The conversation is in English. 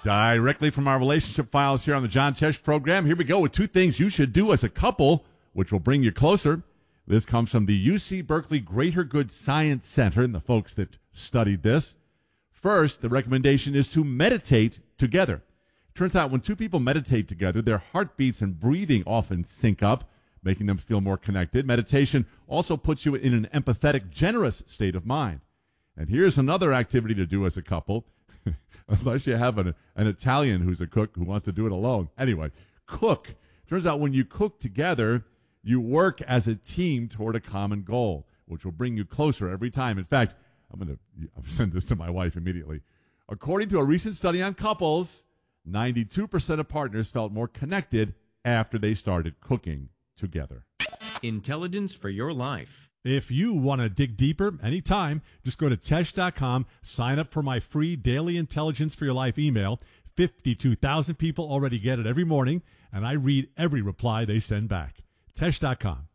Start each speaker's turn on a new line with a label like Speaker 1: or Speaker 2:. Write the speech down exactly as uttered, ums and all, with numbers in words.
Speaker 1: Directly from our relationship files here on the John Tesh program. Here we go with two things you should do as a couple, which will bring you closer. This comes from the U C Berkeley Greater Good Science Center and the folks that studied this. First, the recommendation is to meditate together. Turns out when two people meditate together, their heartbeats and breathing often sync up, making them feel more connected. Meditation also puts you in an empathetic, generous state of mind. And here's another activity to do as a couple, unless you have an, an Italian who's a cook who wants to do it alone. Anyway, cook. Turns out when you cook together, you work as a team toward a common goal, which will bring you closer every time. In fact, I'm going to send this to my wife immediately. According to a recent study on couples, ninety-two percent of partners felt more connected after they started cooking together.
Speaker 2: Intelligence for your life.
Speaker 3: If you want to dig deeper anytime, just go to Tesh dot com, sign up for my free daily Intelligence for Your Life email. fifty-two thousand people already get it every morning, and I read every reply they send back. Tesh dot com.